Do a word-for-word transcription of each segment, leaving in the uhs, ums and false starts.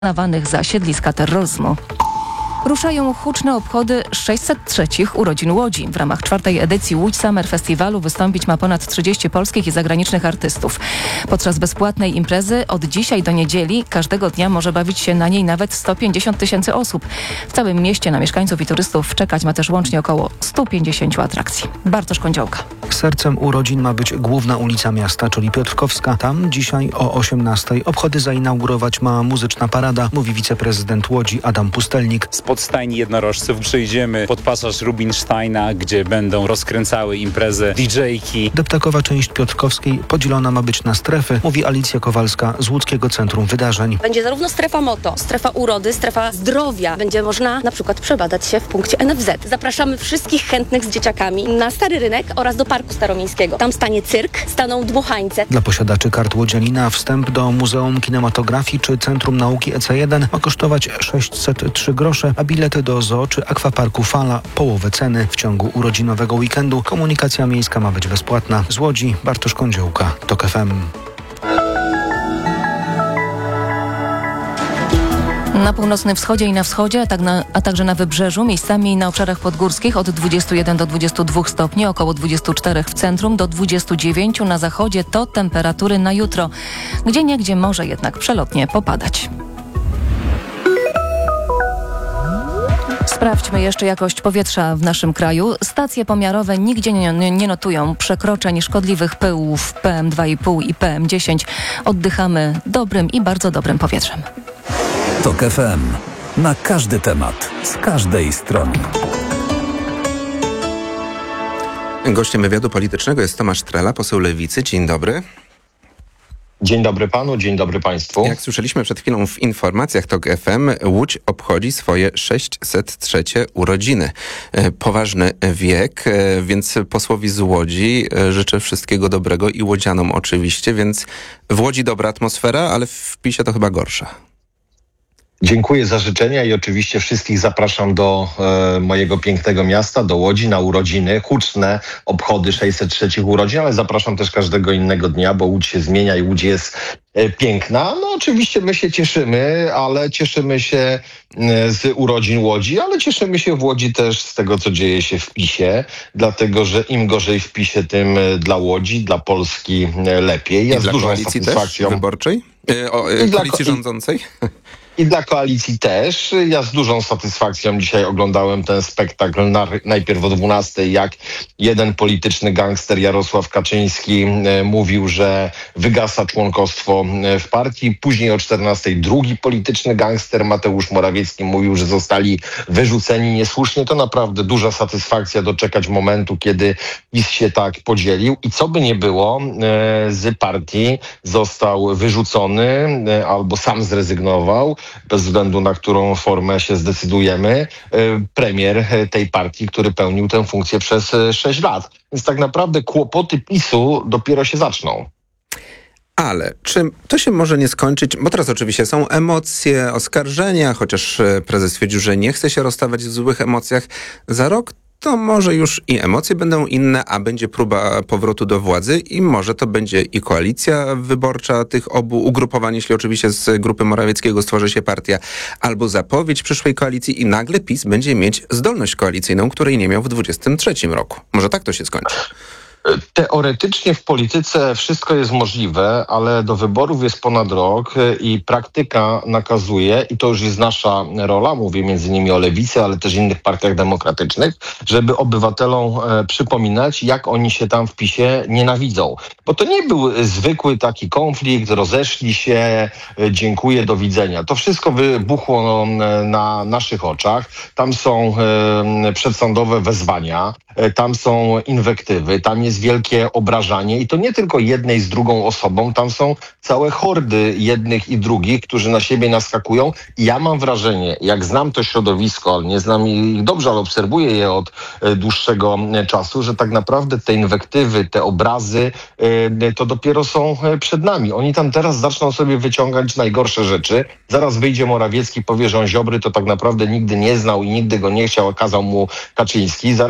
uznawanych za siedliska terroryzmu. Ruszają huczne obchody sześćset trzech urodzin Łodzi. W ramach czwartej edycji Łódź Summer Festiwalu wystąpić ma ponad trzydziestu polskich i zagranicznych artystów. Podczas bezpłatnej imprezy od dzisiaj do niedzieli każdego dnia może bawić się na niej nawet sto pięćdziesiąt tysięcy osób. W całym mieście na mieszkańców i turystów czekać ma też łącznie około stu pięćdziesięciu atrakcji. Bartosz Kądziołka. Sercem urodzin ma być główna ulica miasta, czyli Piotrkowska. Tam dzisiaj o osiemnastej obchody zainaugurować ma muzyczna parada, mówi wiceprezydent Łodzi Adam Pustelnik. Pod stajni jednorożców przyjdziemy pod pasaż Rubinsteina, gdzie będą rozkręcały imprezę didżejki. Deptakowa część Piotrkowskiej podzielona ma być na strefy, mówi Alicja Kowalska z Łódzkiego Centrum Wydarzeń. Będzie zarówno strefa moto, strefa urody, strefa zdrowia. Będzie można na przykład przebadać się w punkcie N F Z. Zapraszamy wszystkich chętnych z dzieciakami na Stary Rynek oraz do Parku Staromiejskiego. Tam stanie cyrk, staną dmuchańce. Dla posiadaczy kart łodzianina wstęp do Muzeum Kinematografii czy Centrum Nauki E C jeden ma kosztować sześćset trzy grosze, a bilety do zoo czy akwaparku Fala połowę ceny. W ciągu urodzinowego weekendu komunikacja miejska ma być bezpłatna. Z Łodzi Bartosz Kądziołka, TOK F M. Na północnym wschodzie i na wschodzie, a, tak na, a także na wybrzeżu, miejscami na obszarach podgórskich od dwudziestu jeden do dwudziestu dwóch stopni, około dwudziestu czterech w centrum do dwudziestu dziewięciu na zachodzie to temperatury na jutro. Gdzieniegdzie może jednak przelotnie popadać. Sprawdźmy jeszcze jakość powietrza w naszym kraju. Stacje pomiarowe nigdzie nie, nie, nie notują przekroczeń szkodliwych pyłów P M dwa i pół i P M dziesięć. Oddychamy dobrym i bardzo dobrym powietrzem. TOK F M. Na każdy temat, z każdej strony. Gościem wywiadu politycznego jest Tomasz Trela, poseł Lewicy. Dzień dobry. Dzień dobry panu, dzień dobry państwu. Jak słyszeliśmy przed chwilą w informacjach TOK F M, Łódź obchodzi swoje sześćset trzecie urodziny. Poważny wiek, więc posłowi z Łodzi życzę wszystkiego dobrego i łodzianom oczywiście, więc w Łodzi dobra atmosfera, ale w PiSie to chyba gorsza. Dziękuję za życzenia i oczywiście wszystkich zapraszam do e, mojego pięknego miasta, do Łodzi na urodziny, huczne obchody sześćset trzech urodzin, ale zapraszam też każdego innego dnia, bo Łódź się zmienia i Łódź jest e, piękna. No oczywiście my się cieszymy, ale cieszymy się e, z urodzin Łodzi, ale cieszymy się w Łodzi też z tego, co dzieje się w PiSie, dlatego że im gorzej w PiSie, tym e, dla Łodzi, dla Polski e, lepiej. Ja I z dla dużą koalicji satysfakcją... też wyborczej? E, o, e, koalicji dla... rządzącej? I dla koalicji też. Ja z dużą satysfakcją dzisiaj oglądałem ten spektakl na, najpierw o dwunastej, jak jeden polityczny gangster Jarosław Kaczyński e, mówił, że wygasa członkostwo w partii. Później o czternastej drugi polityczny gangster Mateusz Morawiecki mówił, że zostali wyrzuceni niesłusznie. To naprawdę duża satysfakcja doczekać momentu, kiedy PiS się tak podzielił. I co by nie było, e, z partii został wyrzucony e, albo sam zrezygnował, bez względu na którą formę się zdecydujemy, premier tej partii, który pełnił tę funkcję przez sześć lat. Więc tak naprawdę kłopoty PiSu dopiero się zaczną. Ale czy to się może nie skończyć, bo teraz oczywiście są emocje, oskarżenia, chociaż prezes stwierdził, że nie chce się rozstawać w złych emocjach. Za rok to może już i emocje będą inne, a będzie próba powrotu do władzy i może to będzie i koalicja wyborcza tych obu ugrupowań, jeśli oczywiście z grupy Morawieckiego stworzy się partia, albo zapowiedź przyszłej koalicji i nagle PiS będzie mieć zdolność koalicyjną, której nie miał w dwudziestym trzecim roku. Może tak to się skończy. Teoretycznie w polityce wszystko jest możliwe, ale do wyborów jest ponad rok i praktyka nakazuje, i to już jest nasza rola, mówię między innymi o Lewicy, ale też innych partiach demokratycznych, żeby obywatelom e, przypominać, jak oni się tam w PiSie nienawidzą. Bo to nie był zwykły taki konflikt, rozeszli się, e, dziękuję, do widzenia. To wszystko wybuchło e, na naszych oczach. Tam są e, przedsądowe wezwania, e, tam są inwektywy, tam jest jest wielkie obrażanie i to nie tylko jednej z drugą osobą, tam są całe hordy jednych i drugich, którzy na siebie naskakują i ja mam wrażenie, jak znam to środowisko, nie znam ich dobrze, ale obserwuję je od dłuższego czasu, że tak naprawdę te inwektywy, te obrazy to dopiero są przed nami. Oni tam teraz zaczną sobie wyciągać najgorsze rzeczy. Zaraz wyjdzie Morawiecki, powie, że on Ziobry to tak naprawdę nigdy nie znał i nigdy go nie chciał, a kazał mu Kaczyński. Zaraz wyjdzie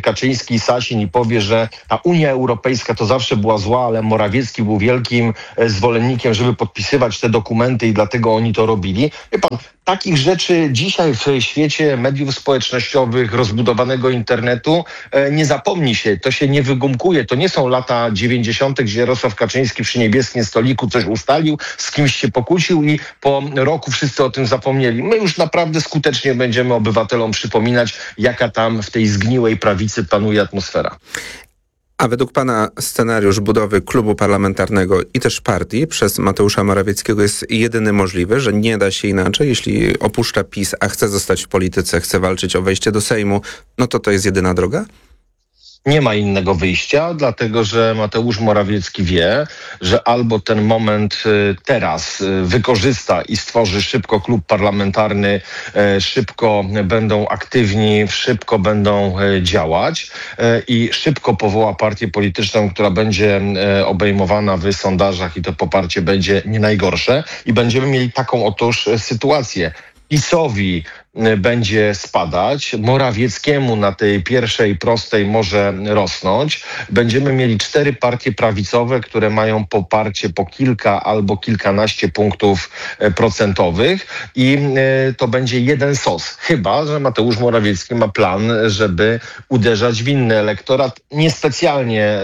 Kaczyński i Sasin i powie, że ta Unia Europejska to zawsze była zła, ale Morawiecki był wielkim zwolennikiem, żeby podpisywać te dokumenty i dlatego oni to robili. Wie pan, takich rzeczy dzisiaj w świecie mediów społecznościowych, rozbudowanego internetu nie zapomni się. To się nie wygumkuje. To nie są lata dziewięćdziesiąte, gdzie Jarosław Kaczyński przy niebieskim stoliku coś ustalił, z kimś się pokłócił i po roku wszyscy o tym zapomnieli. My już naprawdę skutecznie będziemy obywatelom przypominać, jaka tam w tej zgniłej prawicy panuje atmosfera. A według pana scenariusz budowy klubu parlamentarnego i też partii przez Mateusza Morawieckiego jest jedyny możliwy, że nie da się inaczej? Jeśli opuszcza PiS, a chce zostać w polityce, chce walczyć o wejście do Sejmu, no to to jest jedyna droga? Nie ma innego wyjścia, dlatego że Mateusz Morawiecki wie, że albo ten moment teraz wykorzysta i stworzy szybko klub parlamentarny, szybko będą aktywni, szybko będą działać i szybko powoła partię polityczną, która będzie obejmowana w sondażach i to poparcie będzie nie najgorsze i będziemy mieli taką otóż sytuację. PiS-owi będzie spadać, Morawieckiemu na tej pierwszej prostej może rosnąć. Będziemy mieli cztery partie prawicowe, które mają poparcie po kilka albo kilkanaście punktów procentowych i to będzie jeden sos. Chyba że Mateusz Morawiecki ma plan, żeby uderzać w inny elektorat. Niespecjalnie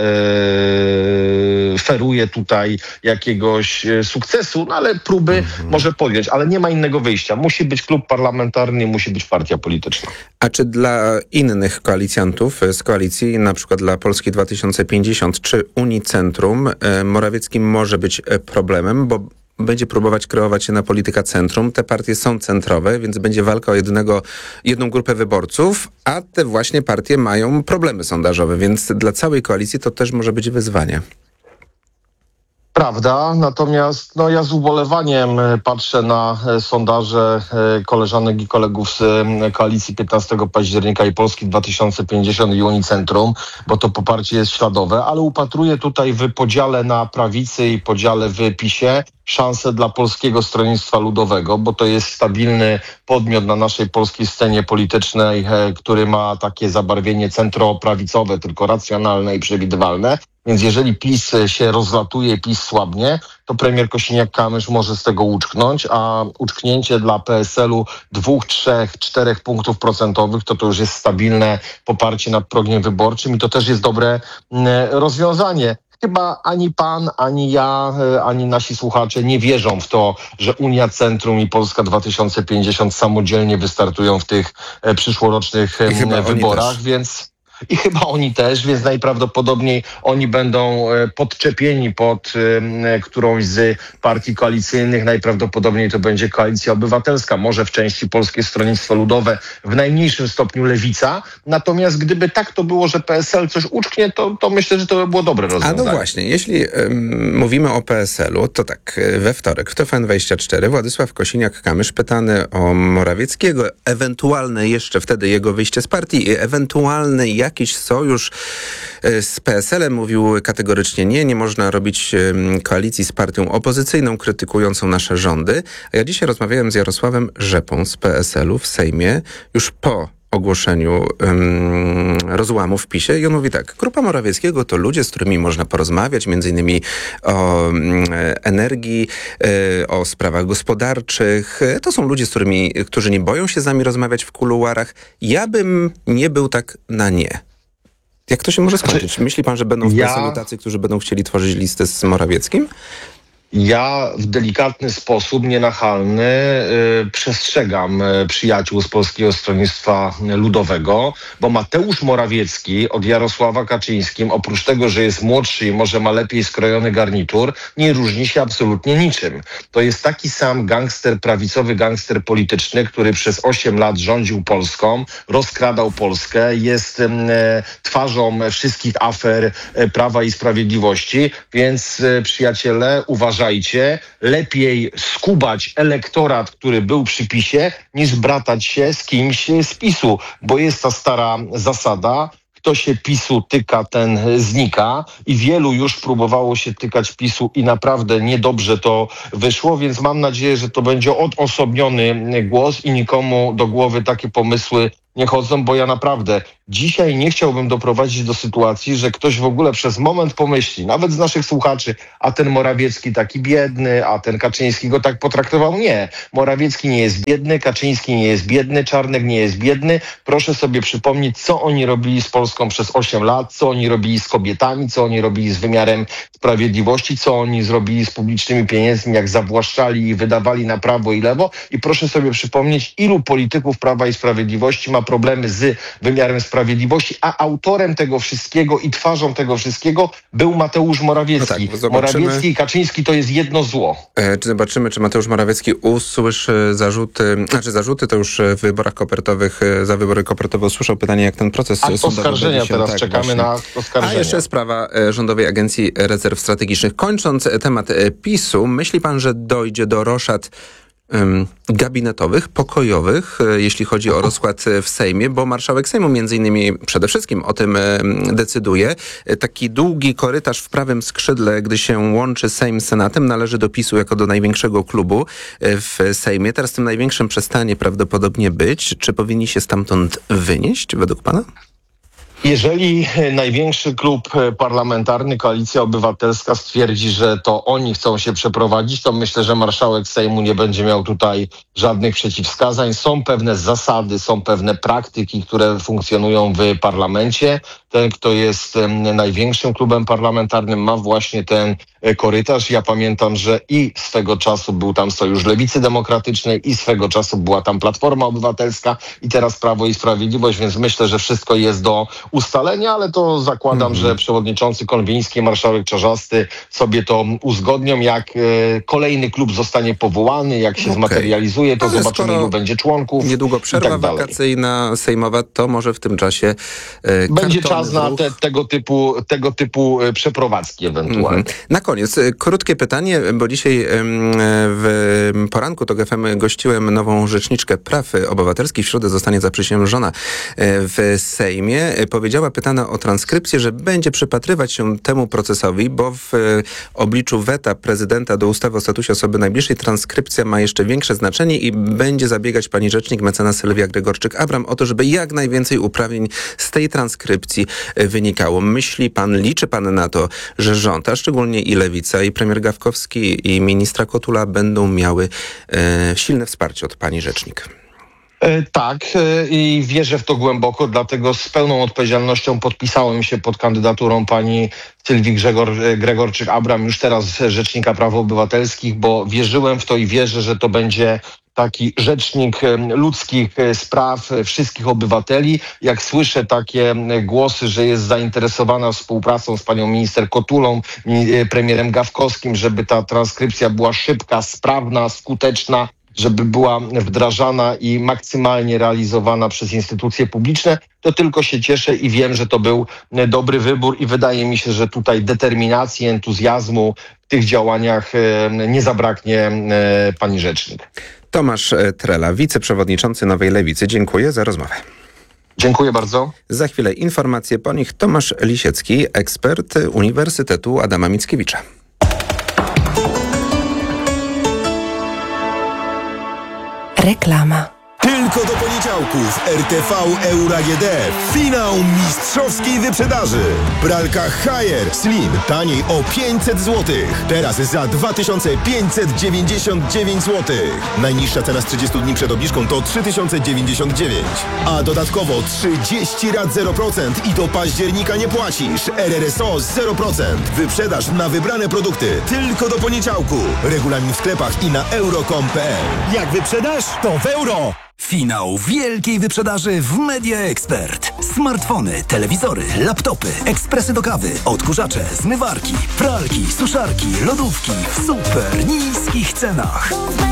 yy, feruje tutaj jakiegoś sukcesu, no ale próby mhm. może podjąć, ale nie ma innego wyjścia. Musi być klub parlamentarny, musi być partia polityczna. A czy dla innych koalicjantów z koalicji, na przykład dla Polski dwa tysiące pięćdziesiąt czy Unii Centrum, Morawiecki może być problemem, bo będzie próbować kreować się na polityka centrum. Te partie są centrowe, więc będzie walka o jednego, jedną grupę wyborców, a te właśnie partie mają problemy sondażowe, więc dla całej koalicji to też może być wyzwanie. Prawda, natomiast no, ja z ubolewaniem patrzę na sondaże koleżanek i kolegów z koalicji piętnastego października i Polski dwa tysiące pięćdziesiąt i Unii Centrum, bo to poparcie jest śladowe, ale upatruję tutaj w podziale na prawicy i podziale w PiSie szansę dla Polskiego Stronnictwa Ludowego, bo to jest stabilny podmiot na naszej polskiej scenie politycznej, który ma takie zabarwienie centroprawicowe, tylko racjonalne i przewidywalne. Więc jeżeli PiS się rozlatuje, PiS słabnie, to premier Kosiniak-Kamysz może z tego uczknąć, a uczknięcie dla P S L-u dwóch, trzech, czterech punktów procentowych, to to już jest stabilne poparcie nad progiem wyborczym i to też jest dobre rozwiązanie. Chyba ani pan, ani ja, ani nasi słuchacze nie wierzą w to, że Unia Centrum i Polska dwa tysiące pięćdziesiąt samodzielnie wystartują w tych przyszłorocznych wyborach, więc... I chyba oni też, więc najprawdopodobniej oni będą podczepieni pod którąś z partii koalicyjnych. Najprawdopodobniej to będzie Koalicja Obywatelska, może w części Polskie Stronnictwo Ludowe, w najmniejszym stopniu Lewica. Natomiast gdyby tak to było, że P S L coś uczknie, to, to myślę, że to by było dobre rozwiązanie. A no właśnie, jeśli um, mówimy o P S L-u, to tak, we wtorek w T V N dwadzieścia cztery Władysław Kosiniak-Kamysz pytany o Morawieckiego, ewentualne jeszcze wtedy jego wyjście z partii, ewentualny jakiś sojusz z P S L-em, mówił kategorycznie nie, nie można robić koalicji z partią opozycyjną krytykującą nasze rządy. A ja dzisiaj rozmawiałem z Jarosławem Rzepą z P S L-u w Sejmie już po ogłoszeniu um, rozłamu w PiSie i on mówi tak, grupa Morawieckiego to ludzie, z którymi można porozmawiać, między innymi o um, energii, y, o sprawach gospodarczych. To są ludzie, z którymi, którzy nie boją się z nami rozmawiać w kuluarach. Ja bym nie był tak na nie. Jak to się może skończyć? Myśli pan, że będą w P S L-u tacy, którzy będą chcieli tworzyć listę z Morawieckim? Ja w delikatny sposób, nienachalny, yy, przestrzegam yy, przyjaciół z Polskiego Stronnictwa Ludowego, bo Mateusz Morawiecki od Jarosława Kaczyńskim, oprócz tego, że jest młodszy i może ma lepiej skrojony garnitur, nie różni się absolutnie niczym. To jest taki sam gangster, prawicowy gangster polityczny, który przez osiem lat rządził Polską, rozkradał Polskę, jest yy, twarzą wszystkich afer yy, Prawa i Sprawiedliwości, więc yy, przyjaciele, uważajcie, lepiej skubać elektorat, który był przy PiSie, niż bratać się z kimś z PiSu, bo jest ta stara zasada, kto się PiSu tyka, ten znika i wielu już próbowało się tykać PiSu i naprawdę niedobrze to wyszło, więc mam nadzieję, że to będzie odosobniony głos i nikomu do głowy takie pomysły nie chodzą, bo ja naprawdę dzisiaj nie chciałbym doprowadzić do sytuacji, że ktoś w ogóle przez moment pomyśli, nawet z naszych słuchaczy, a ten Morawiecki taki biedny, a ten Kaczyński go tak potraktował. Nie. Morawiecki nie jest biedny, Kaczyński nie jest biedny, Czarnek nie jest biedny. Proszę sobie przypomnieć, co oni robili z Polską przez osiem lat, co oni robili z kobietami, co oni robili z wymiarem sprawiedliwości, co oni zrobili z publicznymi pieniędzmi, jak zawłaszczali i wydawali na prawo i lewo. I proszę sobie przypomnieć, ilu polityków Prawa i Sprawiedliwości ma problemy z wymiarem sprawiedliwości, a autorem tego wszystkiego i twarzą tego wszystkiego był Mateusz Morawiecki. No tak, Morawiecki i Kaczyński to jest jedno zło. E, czy zobaczymy, czy Mateusz Morawiecki usłyszy zarzuty, znaczy zarzuty to już w wyborach kopertowych, za wybory kopertowe usłyszał pytanie, jak ten proces A oskarżenia się, teraz tak, czekamy właśnie. na oskarżenia. A jeszcze sprawa e, Rządowej Agencji Rezerw Strategicznych. Kończąc e, temat e, PiSu, myśli pan, że dojdzie do roszad um, gabinetowych, pokojowych, e, jeśli chodzi o rozkład e, w Sejmie, bo marszałek Sejmu między innymi przede wszystkim o tym e, decyduje. E, taki długi korytarz w prawym skrzydle, gdy się łączy Sejm z Senatem, należy do PiSu jako do największego klubu e, w Sejmie. Teraz tym największym przestanie prawdopodobnie być. Czy powinni się stamtąd wynieść, według pana? Jeżeli największy klub parlamentarny, Koalicja Obywatelska stwierdzi, że to oni chcą się przeprowadzić, to myślę, że marszałek Sejmu nie będzie miał tutaj żadnych przeciwwskazań. Są pewne zasady, są pewne praktyki, które funkcjonują w parlamencie. Ten, kto jest największym klubem parlamentarnym, ma właśnie ten korytarz. Ja pamiętam, że i swego czasu był tam Sojusz Lewicy Demokratycznej i swego czasu była tam Platforma Obywatelska i teraz Prawo i Sprawiedliwość, więc myślę, że wszystko jest do ustalenia, ale to zakładam, mm. że przewodniczący Konwiński, marszałek Czarzasty sobie to uzgodnią. Jak e, kolejny klub zostanie powołany, jak się okay. zmaterializuje, to ale zobaczymy, ilu będzie członków. Niedługo przerwa tak wakacyjna sejmowa, to może w tym czasie e, będzie czas na te, tego typu, tego typu e, przeprowadzki ewentualnie. Mm. Na koniec, e, krótkie pytanie, bo dzisiaj e, w poranku TOK F M gościłem nową rzeczniczkę praw obywatelskich. W środę zostanie zaprzysiężona e, w Sejmie. Powiedziała, pytana o transkrypcję, że będzie przypatrywać się temu procesowi, bo w e, obliczu weta prezydenta do ustawy o statusie osoby najbliższej transkrypcja ma jeszcze większe znaczenie i będzie zabiegać pani rzecznik mecenas Sylwia Gregorczyk-Abram o to, żeby jak najwięcej uprawnień z tej transkrypcji e, wynikało. Myśli pan, liczy pan na to, że rząd, a szczególnie i Lewica, i premier Gawkowski, i ministra Kotula będą miały e, silne wsparcie od pani rzecznik? Tak i wierzę w to głęboko, dlatego z pełną odpowiedzialnością podpisałem się pod kandydaturą pani Sylwii Grzegor, Gregorczyk-Abram, już teraz Rzecznika Praw Obywatelskich, bo wierzyłem w to i wierzę, że to będzie taki rzecznik ludzkich spraw wszystkich obywateli. Jak słyszę takie głosy, że jest zainteresowana współpracą z panią minister Kotulą, premierem Gawkowskim, żeby ta transkrypcja była szybka, sprawna, skuteczna, żeby była wdrażana i maksymalnie realizowana przez instytucje publiczne, to tylko się cieszę i wiem, że to był dobry wybór i wydaje mi się, że tutaj determinacji, entuzjazmu w tych działaniach nie zabraknie pani rzecznik. Tomasz Trela, wiceprzewodniczący Nowej Lewicy. Dziękuję za rozmowę. Dziękuję bardzo. Za chwilę informacje po nich. Tomasz Lisiecki, ekspert Uniwersytetu Adama Mickiewicza. Reklama. Tylko do poniedziałku w R T V Euro A G D finał mistrzowskiej wyprzedaży. Pralka Haier Slim taniej o pięćset złotych. Teraz za dwa tysiące pięćset dziewięćdziesiąt dziewięć złotych. Najniższa cena z trzydziestu dni przed obniżką to trzy tysiące dziewięćdziesiąt dziewięć. A dodatkowo trzydzieści rat zero procent i do października nie płacisz. R R S O zero procent. Wyprzedaż na wybrane produkty. Tylko do poniedziałku. Regulamin w sklepach i na euro kropka com kropka p l. Jak wyprzedasz, to w euro. Finał wielkiej wyprzedaży w Media Expert. Smartfony, telewizory, laptopy, ekspresy do kawy, odkurzacze, zmywarki, pralki, suszarki, lodówki w super niskich cenach.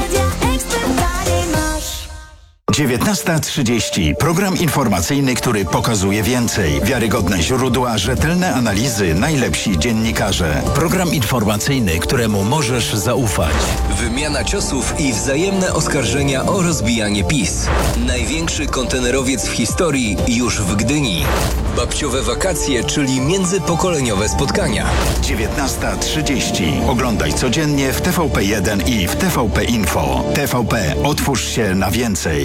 dziewiętnasta trzydzieści. Program informacyjny, który pokazuje więcej. Wiarygodne źródła, rzetelne analizy, najlepsi dziennikarze. Program informacyjny, któremu możesz zaufać. Wymiana ciosów i wzajemne oskarżenia o rozbijanie PiS. Największy kontenerowiec w historii już w Gdyni. Babciowe wakacje, czyli międzypokoleniowe spotkania. dziewiętnasta trzydzieści. Oglądaj codziennie w T V P jeden i w T V P Info. T V P. Otwórz się na więcej. Na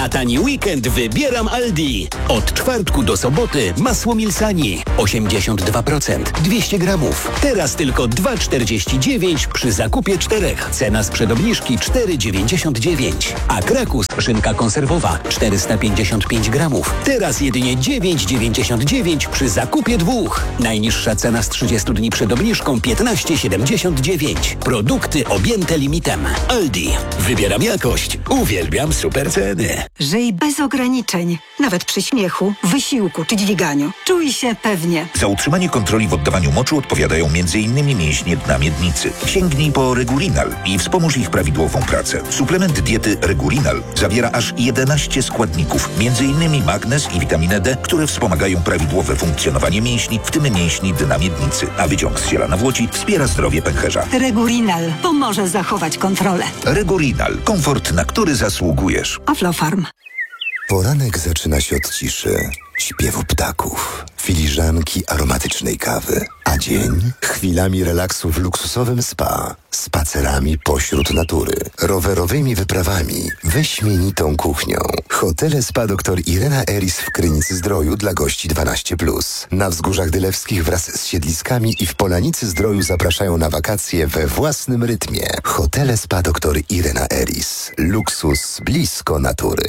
Na tani weekend wybieram Aldi. Od czwartku do soboty masło Milsani osiemdziesiąt dwa procent, dwieście gramów. Teraz tylko dwa czterdzieści dziewięć przy zakupie czterech. Cena sprzed obniżki cztery dziewięćdziesiąt dziewięć. A Krakus szynka konserwowa czterysta pięćdziesiąt pięć gramów. Teraz jedynie dziewięć dziewięćdziesiąt dziewięć przy zakupie dwóch. Najniższa cena z trzydziestu dni przed obniżką piętnaście siedemdziesiąt dziewięć. Produkty objęte limitem. Aldi. Wybieram jakość. Uwielbiam super ceny. Żyj bez ograniczeń. Nawet przy śmiechu, wysiłku czy dźwiganiu. Czuj się pewnie. Za utrzymanie kontroli w oddawaniu moczu odpowiadają m.in. mięśnie dna miednicy. Sięgnij po Regulinal i wspomóż ich prawidłową pracę. Suplement diety Regulinal zawiera aż jedenaście składników, m.in. magnez i witaminę D, które wspomagają prawidłowe funkcjonowanie mięśni, w tym mięśni dna miednicy. A wyciąg z ziela nawłoci wspiera zdrowie pęcherza. Regulinal pomoże zachować kontrolę. Regulinal. Komfort, na który zasługujesz. Aflofarm. Poranek zaczyna się od ciszy, śpiewu ptaków, filiżanki aromatycznej kawy, a dzień chwilami relaksu w luksusowym spa, spacerami pośród natury, rowerowymi wyprawami, wyśmienitą kuchnią. Hotele Spa dr Irena Eris w Krynicy Zdroju dla gości dwanaście plus. Na Wzgórzach Dylewskich wraz z siedliskami i w Polanicy Zdroju zapraszają na wakacje we własnym rytmie. Hotele Spa dr Irena Eris. Luksus blisko natury.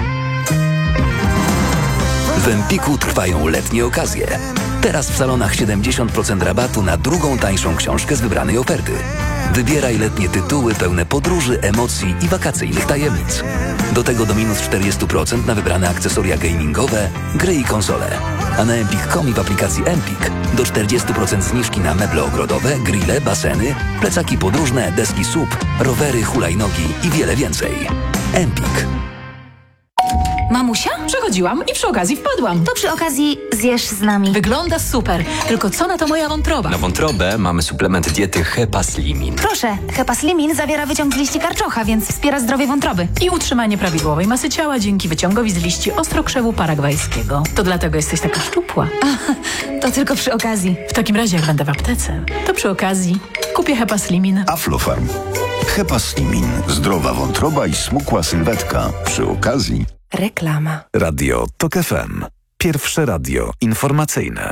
W Empiku trwają letnie okazje. Teraz w salonach siedemdziesiąt procent rabatu na drugą tańszą książkę z wybranej oferty. Wybieraj letnie tytuły pełne podróży, emocji i wakacyjnych tajemnic. Do tego do minus czterdzieści procent na wybrane akcesoria gamingowe, gry i konsole. A na empik kropka com i w aplikacji Empik do czterdzieści procent zniżki na meble ogrodowe, grille, baseny, plecaki podróżne, deski S U P, rowery, hulajnogi i wiele więcej. Empik. Mamusia? Przechodziłam i przy okazji wpadłam. To przy okazji zjesz z nami. Wygląda super. Tylko co na to moja wątroba? Na wątrobę mamy suplement diety Hepaslimin. Proszę, Hepaslimin zawiera wyciąg z liści karczocha, więc wspiera zdrowie wątroby. I utrzymanie prawidłowej masy ciała dzięki wyciągowi z liści ostrokrzewu paragwajskiego. To dlatego jesteś taka szczupła. A, to tylko przy okazji. W takim razie jak będę w aptece, to przy okazji kupię Hepaslimin. Aflofarm. Hepaslimin. Zdrowa wątroba i smukła sylwetka. Przy okazji reklama. Radio TOK F M. Pierwsze radio informacyjne.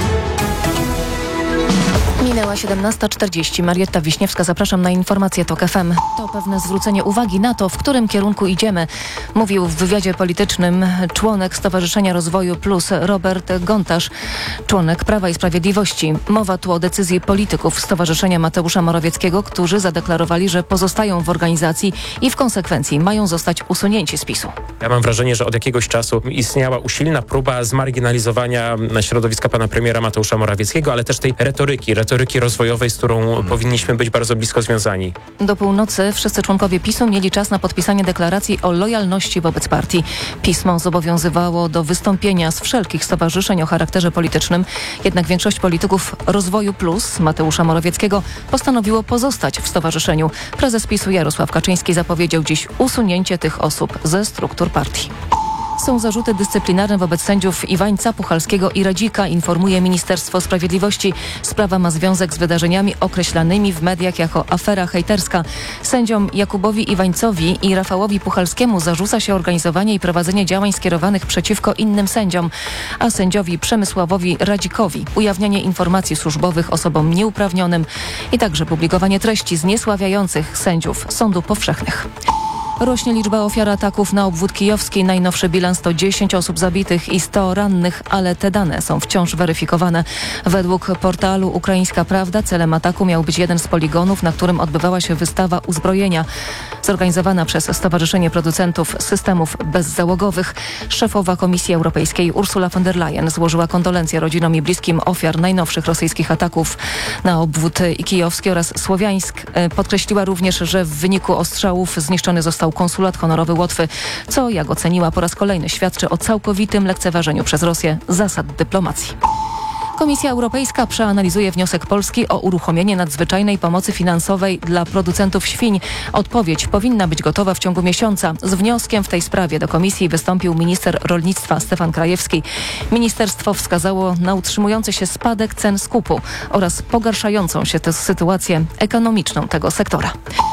Minęła siedemnasta czterdzieści. Marietta Wiśniewska, zapraszam na informację TOK F M. To pewne zwrócenie uwagi na to, w którym kierunku idziemy, mówił w wywiadzie politycznym członek Stowarzyszenia Rozwoju Plus Robert Gontarz, członek Prawa i Sprawiedliwości. Mowa tu o decyzji polityków Stowarzyszenia Mateusza Morawieckiego, którzy zadeklarowali, że pozostają w organizacji i w konsekwencji mają zostać usunięci z PiSu. Ja mam wrażenie, że od jakiegoś czasu istniała usilna próba zmarginalizowania środowiska pana premiera Mateusza Morawieckiego, ale też tej retoryki, retoryki rozwojowej, z którą hmm. powinniśmy być bardzo blisko związani. Do północy wszyscy członkowie PiSu mieli czas na podpisanie deklaracji o lojalności wobec partii. Pismo zobowiązywało do wystąpienia z wszelkich stowarzyszeń o charakterze politycznym, jednak większość polityków Rozwoju Plus Mateusza Morawieckiego postanowiło pozostać w stowarzyszeniu. Prezes PiSu Jarosław Kaczyński zapowiedział dziś usunięcie tych osób ze struktur partii. Są zarzuty dyscyplinarne wobec sędziów Iwańca, Puchalskiego i Radzika, informuje Ministerstwo Sprawiedliwości. Sprawa ma związek z wydarzeniami określanymi w mediach jako afera hejterska. Sędziom Jakubowi Iwańcowi i Rafałowi Puchalskiemu zarzuca się organizowanie i prowadzenie działań skierowanych przeciwko innym sędziom, a sędziowi Przemysławowi Radzikowi ujawnianie informacji służbowych osobom nieuprawnionym i także publikowanie treści zniesławiających sędziów sądów powszechnych. Rośnie liczba ofiar ataków na obwód kijowski. Najnowszy bilans to dziesięć osób zabitych i sto rannych, ale te dane są wciąż weryfikowane. Według portalu Ukraińska Prawda celem ataku miał być jeden z poligonów, na którym odbywała się wystawa uzbrojenia zorganizowana przez Stowarzyszenie Producentów Systemów Bezzałogowych. Szefowa Komisji Europejskiej Ursula von der Leyen złożyła kondolencje rodzinom i bliskim ofiar najnowszych rosyjskich ataków na obwód kijowski oraz Słowiańsk. Podkreśliła również, że w wyniku ostrzałów zniszczony został konsulat honorowy Łotwy, co, jak oceniła, po raz kolejny świadczy o całkowitym lekceważeniu przez Rosję zasad dyplomacji. Komisja Europejska przeanalizuje wniosek Polski o uruchomienie nadzwyczajnej pomocy finansowej dla producentów świń. Odpowiedź powinna być gotowa w ciągu miesiąca. Z wnioskiem w tej sprawie do Komisji wystąpił minister rolnictwa Stefan Krajewski. Ministerstwo wskazało na utrzymujący się spadek cen skupu oraz pogarszającą się tę sytuację ekonomiczną tego sektora.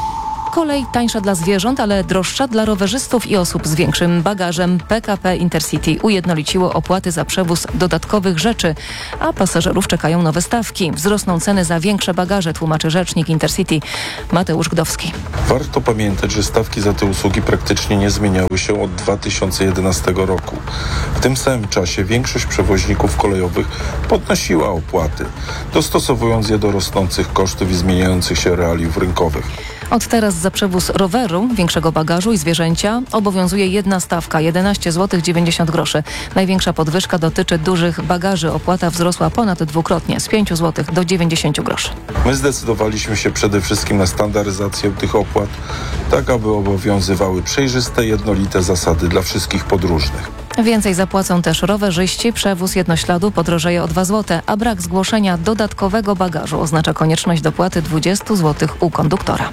Kolej tańsza dla zwierząt, ale droższa dla rowerzystów i osób z większym bagażem. P K P Intercity ujednoliciło opłaty za przewóz dodatkowych rzeczy, a pasażerów czekają nowe stawki. Wzrosną ceny za większe bagaże, tłumaczy rzecznik Intercity Mateusz Gdowski. Warto pamiętać, że stawki za te usługi praktycznie nie zmieniały się od dwa tysiące jedenastego roku. W tym samym czasie większość przewoźników kolejowych podnosiła opłaty, dostosowując je do rosnących kosztów i zmieniających się realiów rynkowych. Od teraz za przewóz roweru, większego bagażu i zwierzęcia obowiązuje jedna stawka, jedenaście złotych dziewięćdziesiąt groszy. Największa podwyżka dotyczy dużych bagaży. Opłata wzrosła ponad dwukrotnie, z pięć złotych do dziewięćdziesiąt groszy. My zdecydowaliśmy się przede wszystkim na standaryzację tych opłat, tak aby obowiązywały przejrzyste, jednolite zasady dla wszystkich podróżnych. Więcej zapłacą też rowerzyści. Przewóz jednośladu podrożeje o dwa złote, a brak zgłoszenia dodatkowego bagażu oznacza konieczność dopłaty dwadzieścia złotych u konduktora.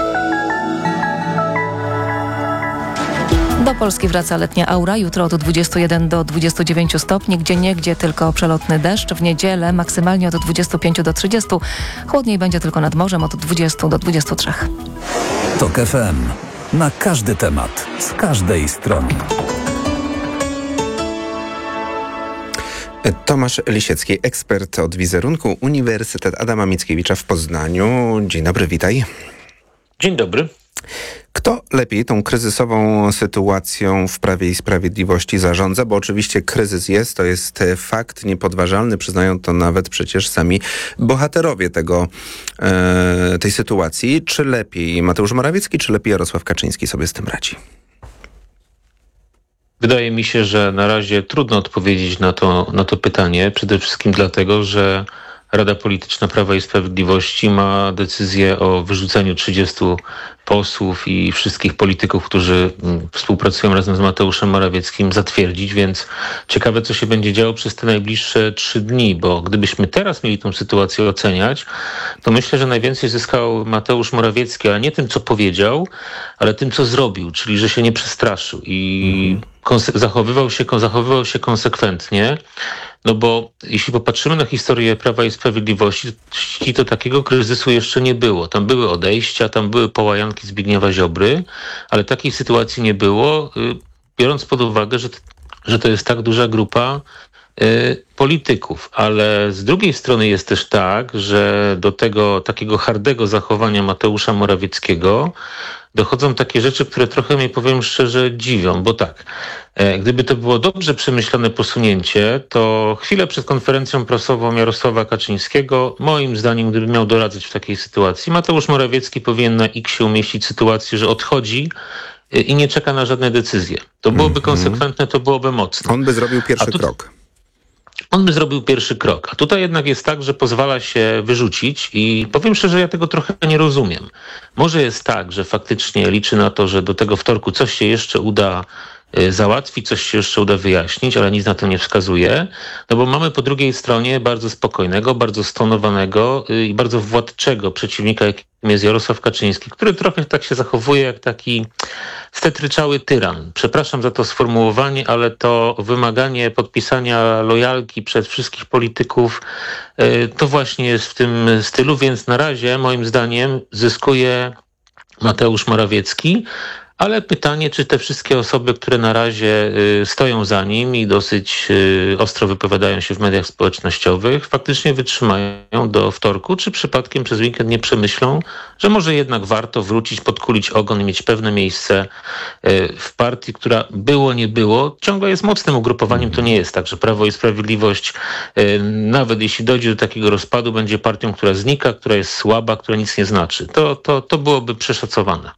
Do Polski wraca letnia aura. Jutro od dwudziestu jeden do dwudziestu dziewięciu stopni, gdzieniegdzie tylko przelotny deszcz. W niedzielę maksymalnie od dwudziestu pięciu do trzydziestu. Chłodniej będzie tylko nad morzem od dwudziestu do dwudziestu trzech. TOK F M. Na każdy temat, z każdej strony. Tomasz Lisiecki, ekspert od wizerunku, Uniwersytet Adama Mickiewicza w Poznaniu. Dzień dobry, witaj. Dzień dobry. Kto lepiej tą kryzysową sytuacją w Prawie i Sprawiedliwości zarządza? Bo oczywiście kryzys jest, to jest fakt niepodważalny, przyznają to nawet przecież sami bohaterowie tego, e, tej sytuacji. Czy lepiej Mateusz Morawiecki, czy lepiej Jarosław Kaczyński sobie z tym radzi? Wydaje mi się, że na razie trudno odpowiedzieć na to, na to pytanie. Przede wszystkim dlatego, że Rada Polityczna Prawa i Sprawiedliwości ma decyzję o wyrzuceniu trzydziestu posłów i wszystkich polityków, którzy współpracują razem z Mateuszem Morawieckim, zatwierdzić, więc ciekawe, co się będzie działo przez te najbliższe trzy dni, bo gdybyśmy teraz mieli tę sytuację oceniać, to myślę, że najwięcej zyskał Mateusz Morawiecki, ale nie tym, co powiedział, ale tym, co zrobił, czyli że się nie przestraszył i konse- zachowywał się, zachowywał się konsekwentnie. No bo jeśli popatrzymy na historię Prawa i Sprawiedliwości, to takiego kryzysu jeszcze nie było. Tam były odejścia, tam były połajanki Zbigniewa Ziobry, ale takiej sytuacji nie było, biorąc pod uwagę, że, że to jest tak duża grupa y, polityków. Ale z drugiej strony jest też tak, że do tego takiego hardego zachowania Mateusza Morawieckiego dochodzą takie rzeczy, które trochę mnie, powiem szczerze, dziwią, bo tak, e, gdyby to było dobrze przemyślane posunięcie, to chwilę przed konferencją prasową Jarosława Kaczyńskiego, moim zdaniem, gdyby miał doradzać w takiej sytuacji, Mateusz Morawiecki powinien na X umieścić sytuację, że odchodzi e, i nie czeka na żadne decyzje. To byłoby mm-hmm. konsekwentne, to byłoby mocne. On by zrobił pierwszy tu... krok. On by zrobił pierwszy krok. A tutaj jednak jest tak, że pozwala się wyrzucić i powiem szczerze, ja tego trochę nie rozumiem. Może jest tak, że faktycznie liczy na to, że do tego wtorku coś się jeszcze uda załatwić, coś się jeszcze uda wyjaśnić, ale nic na to nie wskazuje, no bo mamy po drugiej stronie bardzo spokojnego, bardzo stonowanego i bardzo władczego przeciwnika, jakim jest Jarosław Kaczyński, który trochę tak się zachowuje jak taki stetryczały tyran. Przepraszam za to sformułowanie, ale to wymaganie podpisania lojalki przez wszystkich polityków to właśnie jest w tym stylu, więc na razie moim zdaniem zyskuje Mateusz Morawiecki. Ale pytanie, czy te wszystkie osoby, które na razie y, stoją za nim i dosyć y, ostro wypowiadają się w mediach społecznościowych, faktycznie wytrzymają do wtorku, czy przypadkiem przez weekend nie przemyślą, że może jednak warto wrócić, podkulić ogon i mieć pewne miejsce y, w partii, która było, nie było, ciągle jest mocnym ugrupowaniem. To nie jest tak, że Prawo i Sprawiedliwość, y, nawet jeśli dojdzie do takiego rozpadu, będzie partią, która znika, która jest słaba, która nic nie znaczy. To, to, to byłoby przeszacowane.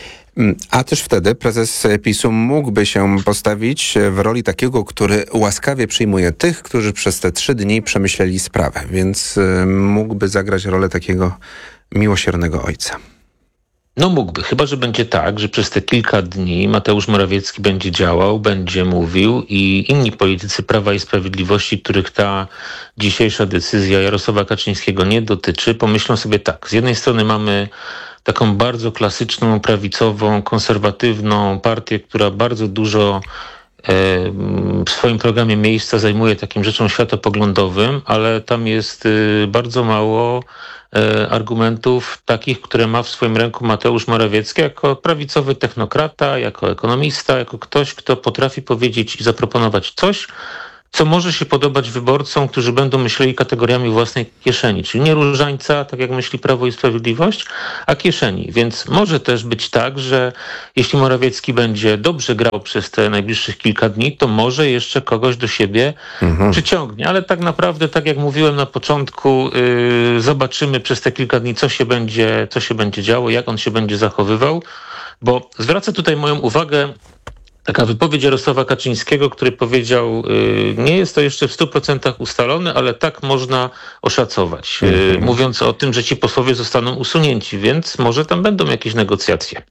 A też wtedy prezes PiSu mógłby się postawić w roli takiego, który łaskawie przyjmuje tych, którzy przez te trzy dni przemyśleli sprawę, więc mógłby zagrać rolę takiego miłosiernego ojca. No mógłby, chyba że będzie tak, że przez te kilka dni Mateusz Morawiecki będzie działał, będzie mówił i inni politycy Prawa i Sprawiedliwości, których ta dzisiejsza decyzja Jarosława Kaczyńskiego nie dotyczy, pomyślą sobie tak, z jednej strony mamy taką bardzo klasyczną, prawicową, konserwatywną partię, która bardzo dużo w swoim programie miejsca zajmuje takim rzeczom światopoglądowym, ale tam jest bardzo mało argumentów takich, które ma w swoim ręku Mateusz Morawiecki jako prawicowy technokrata, jako ekonomista, jako ktoś, kto potrafi powiedzieć i zaproponować coś, co może się podobać wyborcom, którzy będą myśleli kategoriami własnej kieszeni. Czyli nie różańca, tak jak myśli Prawo i Sprawiedliwość, a kieszeni. Więc może też być tak, że jeśli Morawiecki będzie dobrze grał przez te najbliższych kilka dni, to może jeszcze kogoś do siebie mhm. przyciągnie. Ale tak naprawdę, tak jak mówiłem na początku, yy, zobaczymy przez te kilka dni, co się będzie, co się będzie działo, jak on się będzie zachowywał, bo zwraca tutaj moją uwagę taka wypowiedź Jarosława Kaczyńskiego, który powiedział, yy, nie jest to jeszcze w stu procentach ustalone, ale tak można oszacować. Yy, mm-hmm. Mówiąc o tym, że ci posłowie zostaną usunięci, więc może tam będą jakieś negocjacje.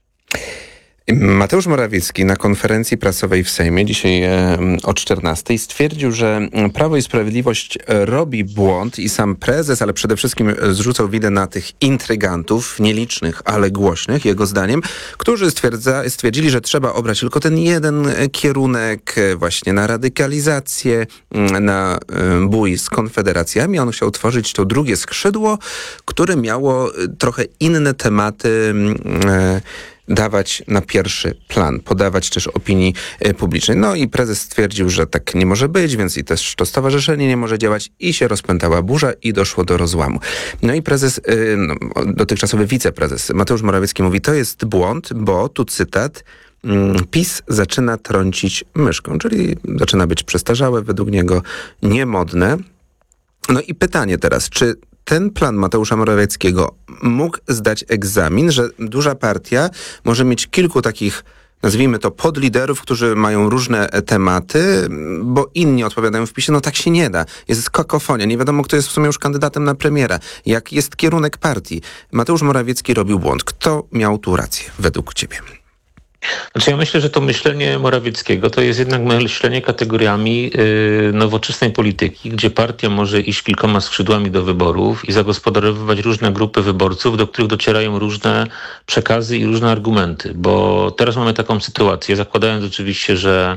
Mateusz Morawiecki na konferencji prasowej w Sejmie dzisiaj e, o czternastej stwierdził, że Prawo i Sprawiedliwość robi błąd i sam prezes, ale przede wszystkim zrzucał winę na tych intrygantów, nielicznych, ale głośnych, jego zdaniem, którzy stwierdza, stwierdzili, że trzeba obrać tylko ten jeden kierunek właśnie na radykalizację, na bój z konfederacjami. On chciał tworzyć to drugie skrzydło, które miało trochę inne tematy e, dawać na pierwszy plan, podawać też opinii publicznej. No i prezes stwierdził, że tak nie może być, więc i też to stowarzyszenie nie może działać i się rozpętała burza i doszło do rozłamu. No i prezes, no, dotychczasowy wiceprezes Mateusz Morawiecki mówi, to jest błąd, bo, tu cytat, PiS zaczyna trącić myszką, czyli zaczyna być przestarzałe, według niego niemodne. No i pytanie teraz, czy ten plan Mateusza Morawieckiego mógł zdać egzamin, że duża partia może mieć kilku takich, nazwijmy to, podliderów, którzy mają różne tematy, bo inni odpowiadają w PiSie. No tak się nie da. Jest kakofonia. Nie wiadomo, kto jest w sumie już kandydatem na premiera. Jak jest kierunek partii? Mateusz Morawiecki robił błąd. Kto miał tu rację według ciebie? Znaczy ja myślę, że to myślenie Morawieckiego to jest jednak myślenie kategoriami yy, nowoczesnej polityki, gdzie partia może iść kilkoma skrzydłami do wyborów i zagospodarowywać różne grupy wyborców, do których docierają różne przekazy i różne argumenty. Bo teraz mamy taką sytuację, zakładając oczywiście, że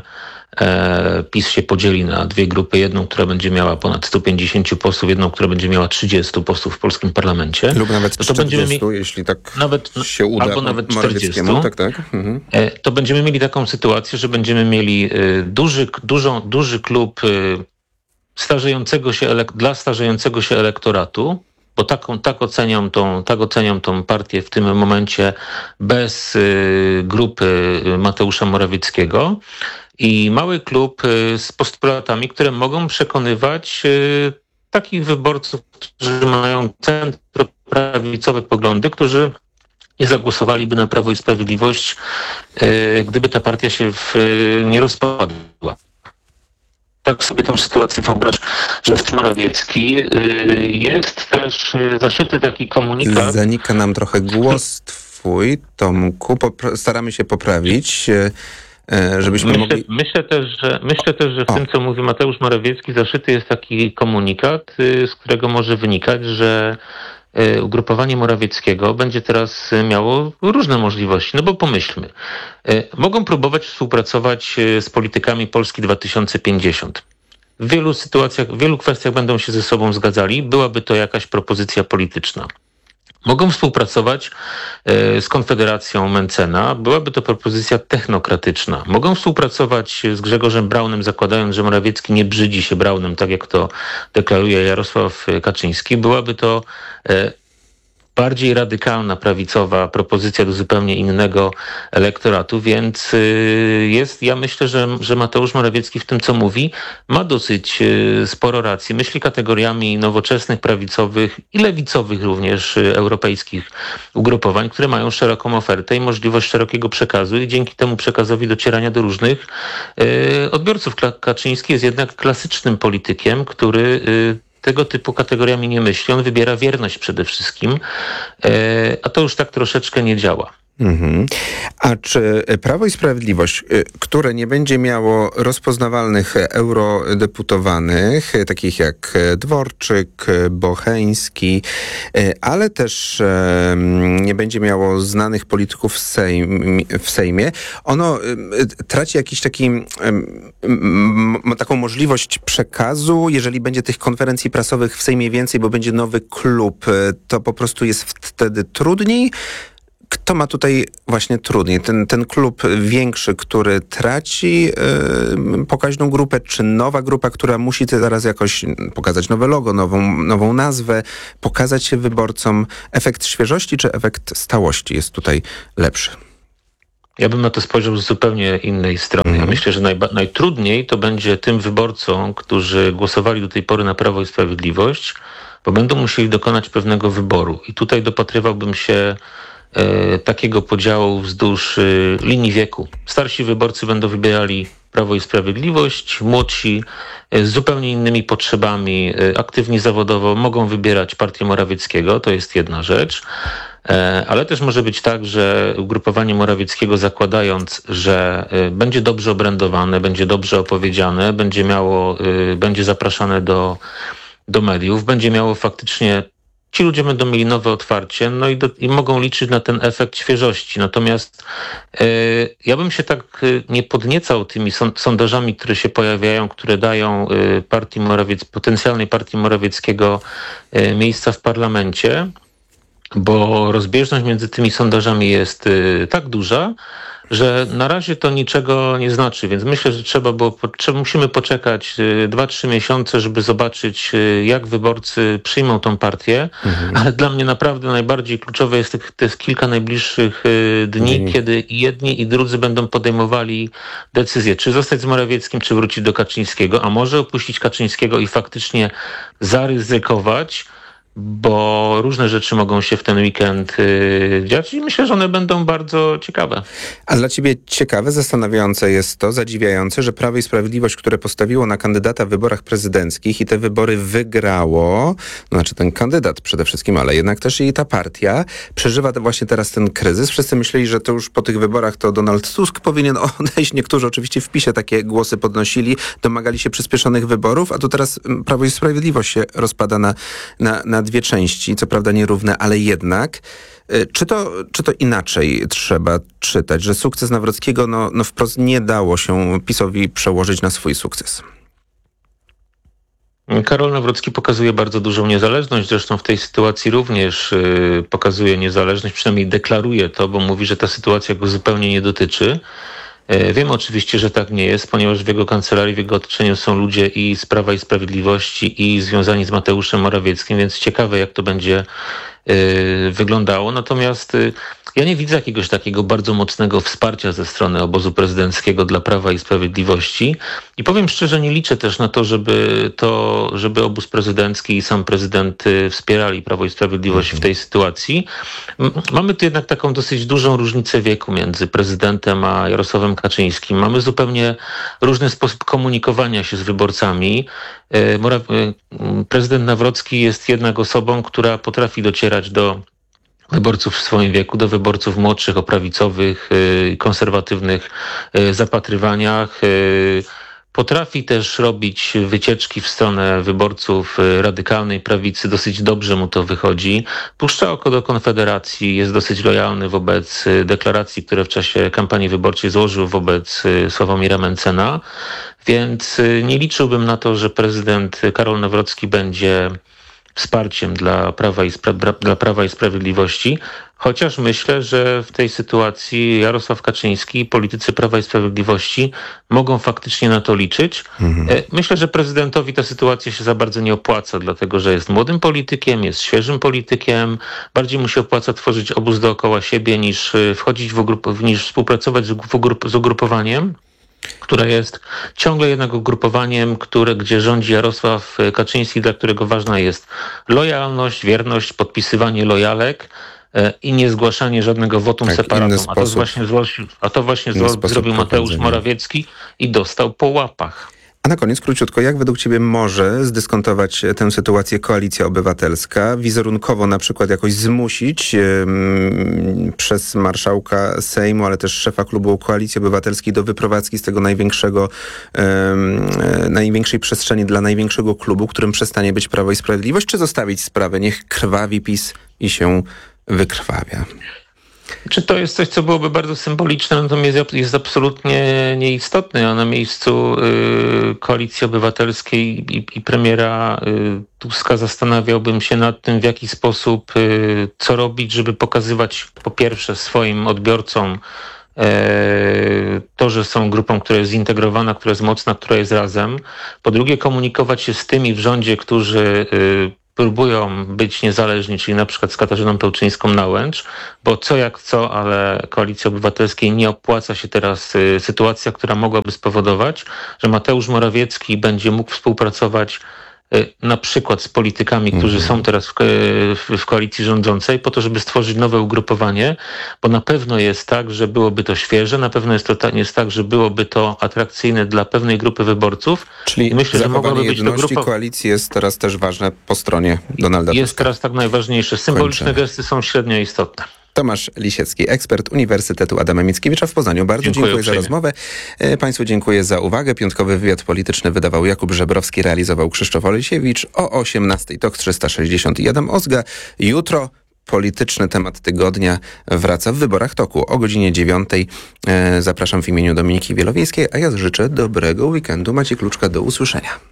E, PiS się podzieli na dwie grupy. Jedną, która będzie miała ponad sto pięćdziesięciu posłów, jedną, która będzie miała trzydziestu posłów w polskim parlamencie. Lub nawet to czterdziestu, będziemy, jeśli tak nawet, się uda. Albo nawet czterdziestu. Tak, tak. Mhm. E, to będziemy mieli taką sytuację, że będziemy mieli e, duży, dużą, duży klub e, starzejącego się elek- dla starzejącego się elektoratu, bo taką, tak, oceniam tą, tak oceniam tą partię w tym momencie bez y, grupy Mateusza Morawieckiego i mały klub y, z postulatami, które mogą przekonywać y, takich wyborców, którzy mają centroprawicowe poglądy, którzy nie zagłosowaliby na Prawo i Sprawiedliwość, y, gdyby ta partia się w, y, nie rozpadła. Tak sobie tę sytuację wyobraź, że w Morawiecki jest też zaszyty taki komunikat. Zanika nam trochę głos twój, Tomku. Popra- staramy się poprawić, żebyśmy myślę, mogli... Myślę też, że, myślę też, że w o. tym, co mówi Mateusz Morawiecki, zaszyty jest taki komunikat, z którego może wynikać, że ugrupowanie Morawieckiego będzie teraz miało różne możliwości. No bo pomyślmy, mogą próbować współpracować z politykami Polski dwa tysiące pięćdziesiąt. W wielu sytuacjach, w wielu kwestiach będą się ze sobą zgadzali. Byłaby to jakaś propozycja polityczna. Mogą współpracować z Konfederacją Mencena. Byłaby to propozycja technokratyczna. Mogą współpracować z Grzegorzem Braunem, zakładając, że Morawiecki nie brzydzi się Braunem, tak jak to deklaruje Jarosław Kaczyński. Byłaby to bardziej radykalna, prawicowa propozycja do zupełnie innego elektoratu, więc jest, ja myślę, że, że Mateusz Morawiecki w tym, co mówi, ma dosyć sporo racji. Myśli kategoriami nowoczesnych, prawicowych i lewicowych również europejskich ugrupowań, które mają szeroką ofertę i możliwość szerokiego przekazu i dzięki temu przekazowi docierania do różnych odbiorców. Kaczyński jest jednak klasycznym politykiem, który tego typu kategoriami nie myśli. On wybiera wierność przede wszystkim, a to już tak troszeczkę nie działa. Mhm. A czy Prawo i Sprawiedliwość, które nie będzie miało rozpoznawalnych eurodeputowanych, takich jak Dworczyk, Bocheński, ale też nie będzie miało znanych polityków w, Sejm, w Sejmie, ono traci jakiś taki, taką możliwość przekazu, jeżeli będzie tych konferencji prasowych w Sejmie więcej, bo będzie nowy klub, to po prostu jest wtedy trudniej? Kto ma tutaj właśnie trudniej? Ten, ten klub większy, który traci yy, pokaźną grupę, czy nowa grupa, która musi teraz jakoś pokazać nowe logo, nową, nową nazwę, pokazać się wyborcom? Efekt świeżości czy efekt stałości jest tutaj lepszy? Ja bym na to spojrzał z zupełnie innej strony. Mm. Ja myślę, że najba- najtrudniej to będzie tym wyborcom, którzy głosowali do tej pory na Prawo i Sprawiedliwość, bo będą musieli dokonać pewnego wyboru. I tutaj dopatrywałbym się e, takiego podziału wzdłuż e, linii wieku. Starsi wyborcy będą wybierali Prawo i Sprawiedliwość, młodsi e, z zupełnie innymi potrzebami, e, aktywni zawodowo, mogą wybierać partię Morawieckiego, to jest jedna rzecz. Ale też może być tak, że ugrupowanie Morawieckiego, zakładając, że będzie dobrze obrędowane, będzie dobrze opowiedziane, będzie miało, będzie zapraszane do, do mediów, będzie miało faktycznie, ci ludzie będą mieli nowe otwarcie, no i, do, i mogą liczyć na ten efekt świeżości. Natomiast y, ja bym się tak nie podniecał tymi son, sondażami, które się pojawiają, które dają y, partii Morawiec, potencjalnej partii Morawieckiego y, miejsca w parlamencie, bo rozbieżność między tymi sondażami jest y, tak duża, że na razie to niczego nie znaczy, więc myślę, że trzeba było, po, musimy poczekać dwa trzy miesiące, żeby zobaczyć, y, jak wyborcy przyjmą tą partię, mhm. ale dla mnie naprawdę najbardziej kluczowe jest tych, tych kilka najbliższych y, dni, mhm. kiedy jedni i drudzy będą podejmowali decyzję, czy zostać z Morawieckim, czy wrócić do Kaczyńskiego, a może opuścić Kaczyńskiego i faktycznie zaryzykować, bo różne rzeczy mogą się w ten weekend yy, dziać i myślę, że one będą bardzo ciekawe. A dla ciebie ciekawe, zastanawiające jest to, zadziwiające, że Prawo i Sprawiedliwość, które postawiło na kandydata w wyborach prezydenckich i te wybory wygrało, no znaczy ten kandydat przede wszystkim, ale jednak też i ta partia, przeżywa właśnie teraz ten kryzys. Wszyscy myśleli, że to już po tych wyborach to Donald Tusk powinien odejść. Niektórzy oczywiście w PiSie takie głosy podnosili, domagali się przyspieszonych wyborów, a tu teraz Prawo i Sprawiedliwość się rozpada na, na, na dwie części, co prawda nierówne, ale jednak. Czy to, czy to inaczej trzeba czytać, że sukces Nawrockiego no, no wprost nie dało się PiS-owi przełożyć na swój sukces? Karol Nawrocki pokazuje bardzo dużą niezależność, zresztą w tej sytuacji również yy, pokazuje niezależność, przynajmniej deklaruje to, bo mówi, że ta sytuacja go zupełnie nie dotyczy. Wiem oczywiście, że tak nie jest, ponieważ w jego kancelarii, w jego otoczeniu są ludzie i z Prawa i Sprawiedliwości, i związani z Mateuszem Morawieckim, więc ciekawe, jak to będzie y, wyglądało. Natomiast y, ja nie widzę jakiegoś takiego bardzo mocnego wsparcia ze strony obozu prezydenckiego dla Prawa i Sprawiedliwości. I powiem szczerze, nie liczę też na to, żeby to, żeby obóz prezydencki i sam prezydent wspierali Prawo i Sprawiedliwość w tej sytuacji. Mamy tu jednak taką dosyć dużą różnicę wieku między prezydentem a Jarosławem Kaczyńskim. Mamy zupełnie różny sposób komunikowania się z wyborcami. Prezydent Nawrocki jest jednak osobą, która potrafi docierać do wyborców w swoim wieku, do wyborców młodszych o prawicowych, konserwatywnych zapatrywaniach. Potrafi też robić wycieczki w stronę wyborców radykalnej prawicy. Dosyć dobrze mu to wychodzi. Puszcza oko do Konfederacji, jest dosyć lojalny wobec deklaracji, które w czasie kampanii wyborczej złożył wobec Sławomira Mencena. Więc nie liczyłbym na to, że prezydent Karol Nawrocki będzie wsparciem dla Prawa i, Spra- dla Prawa i Sprawiedliwości, chociaż myślę, że w tej sytuacji Jarosław Kaczyński i politycy Prawa i Sprawiedliwości mogą faktycznie na to liczyć. Mhm. Myślę, że prezydentowi ta sytuacja się za bardzo nie opłaca, dlatego że jest młodym politykiem, jest świeżym politykiem, bardziej mu się opłaca tworzyć obóz dookoła siebie niż wchodzić w ugrup- niż współpracować z, ugrup- z ugrupowaniem, które jest ciągle jednak ugrupowaniem, które, gdzie rządzi Jarosław Kaczyński, dla którego ważna jest lojalność, wierność, podpisywanie lojalek e, i nie zgłaszanie żadnego votum tak, separatum. A to właśnie, a to właśnie zrobił Mateusz prowadzenia. Morawiecki i dostał po łapach. A na koniec króciutko, jak według Ciebie może zdyskontować tę sytuację Koalicja Obywatelska, wizerunkowo na przykład jakoś zmusić um, przez marszałka Sejmu, ale też szefa klubu Koalicji Obywatelskiej do wyprowadzki z tego największego, um, największej przestrzeni dla największego klubu, którym przestanie być Prawo i Sprawiedliwość, czy zostawić sprawę, niech krwawi PiS i się wykrwawia? Czy to jest coś, co byłoby bardzo symboliczne, natomiast jest absolutnie nieistotne, a na miejscu y, Koalicji Obywatelskiej i, i premiera y, Tuska zastanawiałbym się nad tym, w jaki sposób, y, co robić, żeby pokazywać po pierwsze swoim odbiorcom y, to, że są grupą, która jest zintegrowana, która jest mocna, która jest razem. Po drugie, komunikować się z tymi w rządzie, którzy y, próbują być niezależni, czyli na przykład z Katarzyną Pełczyńską-Nałęcz, bo co jak co, ale Koalicji Obywatelskiej nie opłaca się teraz y, sytuacja, która mogłaby spowodować, że Mateusz Morawiecki będzie mógł współpracować y, na przykład z politykami, którzy Mhm. są teraz w, w, w koalicji rządzącej, po to, żeby stworzyć nowe ugrupowanie, bo na pewno jest tak, że byłoby to świeże, na pewno jest to ta, jest tak, że byłoby to atrakcyjne dla pewnej grupy wyborców. Czyli I myślę, że mogłaby zachowanie być to jedności grupa... koalicji jest teraz też ważne po stronie Donalda Jest Tuska. teraz tak najważniejsze. Symboliczne Kończymy. gesty są średnio istotne. Tomasz Lisiecki, ekspert Uniwersytetu Adama Mickiewicza w Poznaniu. Bardzo Dziękuję dziękuję, za uprzejmie. rozmowę. E, Państwu dziękuję za uwagę. Piątkowy wywiad polityczny wydawał Jakub Żebrowski, realizował Krzysztof Olesiewicz. O osiemnastej Tok trzysta sześćdziesiąt jeden Ozga. Jutro polityczny temat tygodnia wraca w Wyborach Toku o godzinie dziewiątej. E, zapraszam w imieniu Dominiki Wielowiejskiej, a ja życzę dobrego weekendu. Maciej Kluczka, do usłyszenia.